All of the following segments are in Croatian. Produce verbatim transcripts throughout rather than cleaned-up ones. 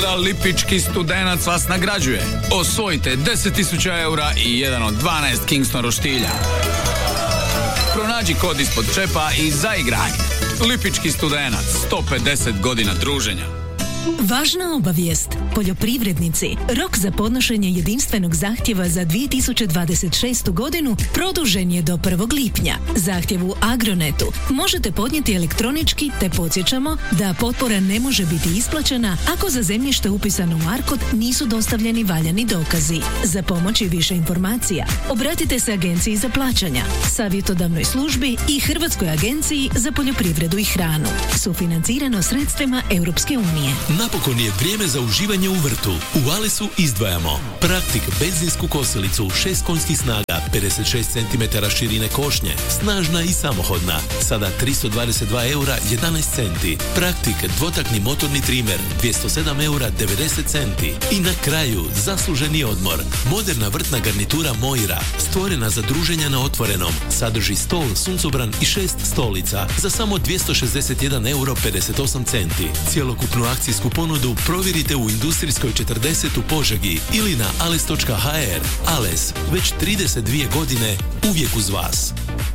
Lipički studenac vas nagrađuje. Osvojite deset tisuća eura i jedan od dvanaest Kingston roštilja. Pronađi kod ispod čepa i zaigraj. Lipički studenac, sto pedeset godina druženja. Važna obavijest. Poljoprivrednici, rok za podnošenje jedinstvenog zahtjeva za dvije tisuće dvadeset šestu godinu produžen je do prvog lipnja. Zahtjev u Agronetu možete podnijeti elektronički, te podsjećamo da potpora ne može biti isplaćena ako za zemljište upisano u ARKOD nisu dostavljeni valjani dokazi. Za pomoć i više informacija obratite se Agenciji za plaćanja, savjetodavnoj službi i Hrvatskoj agenciji za poljoprivredu i hranu. Sufinancirano sredstvima Europske unije. Napokon je vrijeme za uživanje u vrtu. U Alesu izdvajamo Praktik benzinsku kosilicu šest konjskih snaga, pedeset šest centimetara širine košnje, snažna i samohodna. Sada tristo dvadeset dva eura jedanaest centi. Praktik dvotakni motorni trimer dvjesto sedam eura devedeset centi. I na kraju zasluženi odmor. Moderna vrtna garnitura Moira, stvorena za druženja na otvorenom. Sadrži stol, suncobran i šest stolica za samo dvjesto šezdeset jedan euro pedeset osam centi. Cjelokupnu akcijsku ponudu provjerite u Industrijskoj četrdeset u Požegi ili na ales točka ha er. Ales, već trideset dvije godine, uvijek uz vas.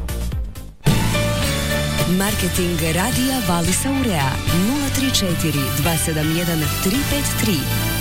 Marketing radija Valisa Urea nula tri četiri dva sedam jedan tri pet tri.